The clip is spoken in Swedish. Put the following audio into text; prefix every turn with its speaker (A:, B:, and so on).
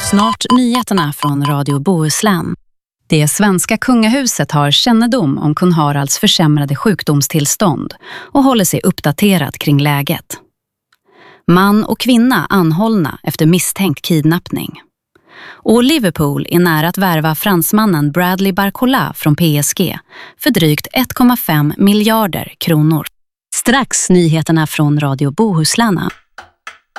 A: Snart nyheterna från Radio Bohuslän. Det svenska kungahuset har kännedom om kung Haralds försämrade sjukdomstillstånd och håller sig uppdaterat kring läget. Man och kvinna anhållna efter misstänkt kidnappning. Och Liverpool är nära att värva fransmannen Bradley Barcola från PSG för drygt 1,5 miljarder kronor. Strax nyheterna från Radio Bohuslän.